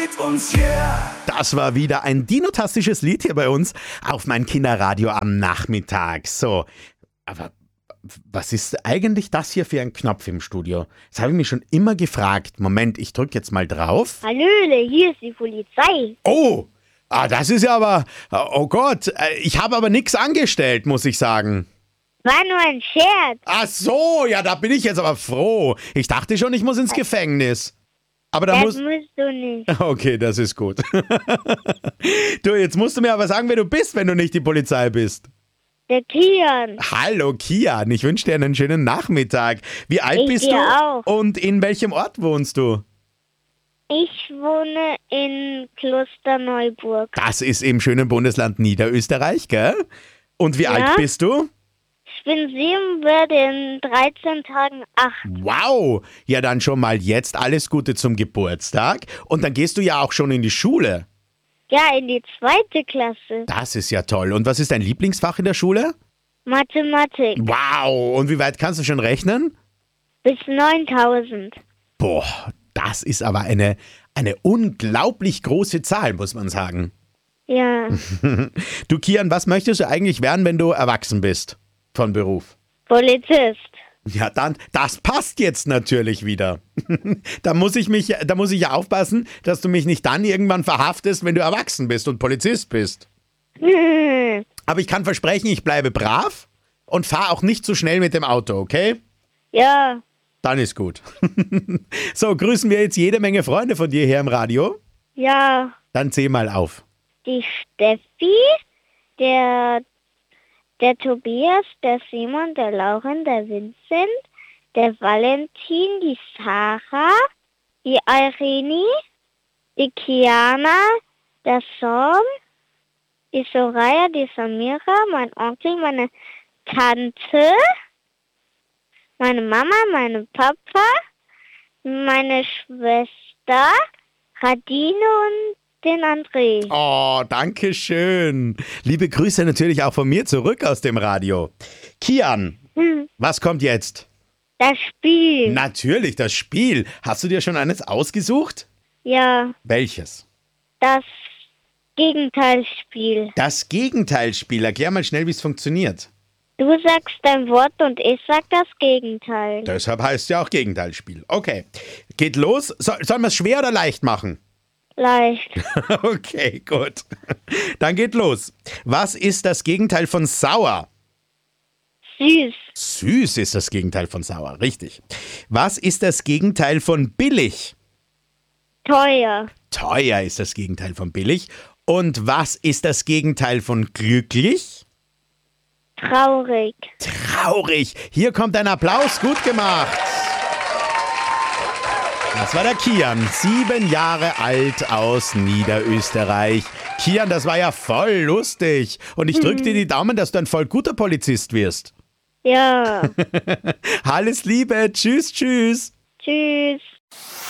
mit uns, yeah. Das war wieder ein dinotastisches Lied hier bei uns auf mein Kinderradio am Nachmittag. So, aber was ist eigentlich das hier für ein Knopf im Studio? Das habe ich mich schon immer gefragt. Moment, ich drücke jetzt mal drauf. Hallöle, hier ist die Polizei. Oh, das ist ja aber, oh Gott, ich habe aber nichts angestellt, muss ich sagen. War nur ein Scherz. Ach so, ja, da bin ich jetzt aber froh. Ich dachte schon, ich muss ins Gefängnis. Aber da Das musst du nicht. Okay, das ist gut. Du, jetzt musst du mir aber sagen, wer du bist, wenn du nicht die Polizei bist. Der Kian. Hallo Kian, ich wünsche dir einen schönen Nachmittag. Wie alt bist du? Auch. Und in welchem Ort wohnst du? Ich wohne in Klosterneuburg. Das ist im schönen Bundesland Niederösterreich, gell? Und wie alt bist du? Ich bin 7, werde in 13 Tagen 8. Wow, ja dann schon mal jetzt alles Gute zum Geburtstag. Und dann gehst du ja auch schon in die Schule. Ja, in die 2. Klasse. Das ist ja toll. Und was ist dein Lieblingsfach in der Schule? Mathematik. Wow, und wie weit kannst du schon rechnen? Bis 9000. Boah, das ist aber eine unglaublich große Zahl, muss man sagen. Ja. Du Kian, was möchtest du eigentlich werden, wenn du erwachsen bist? Von Beruf. Polizist. Ja, dann, das passt jetzt natürlich wieder. Da muss ich ja aufpassen, dass du mich nicht dann irgendwann verhaftest, wenn du erwachsen bist und Polizist bist. Aber ich kann versprechen, ich bleibe brav und fahre auch nicht zu schnell mit dem Auto, okay? Ja. Dann ist gut. So, grüßen wir jetzt jede Menge Freunde von dir hier im Radio? Ja. Dann zähl mal auf. Die Steffi, der Tobias, der Simon, der Lauren, der Vincent, der Valentin, die Sarah, die Irene, die Kiana, der Sam, die Soraya, die Samira, mein Onkel, meine Tante, meine Mama, mein Papa, meine Schwester, Radine und den André. Oh, danke schön. Liebe Grüße natürlich auch von mir zurück aus dem Radio. Kian, was kommt jetzt? Das Spiel. Natürlich, das Spiel. Hast du dir schon eines ausgesucht? Ja. Welches? Das Gegenteilspiel. Das Gegenteilspiel. Erklär mal schnell, wie es funktioniert. Du sagst dein Wort und ich sag das Gegenteil. Deshalb heißt es ja auch Gegenteilspiel. Okay, geht los. Sollen wir es schwer oder leicht machen? Leicht. Okay, gut. Dann geht los. Was ist das Gegenteil von sauer? Süß. Süß ist das Gegenteil von sauer, richtig. Was ist das Gegenteil von billig? Teuer. Teuer ist das Gegenteil von billig. Und was ist das Gegenteil von glücklich? Traurig. Traurig. Hier kommt ein Applaus. Gut gemacht. Das war der Kian, 7 Jahre alt aus Niederösterreich. Kian, das war ja voll lustig. Und ich drücke dir die Daumen, dass du ein voll guter Polizist wirst. Ja. Alles Liebe. Tschüss, tschüss. Tschüss.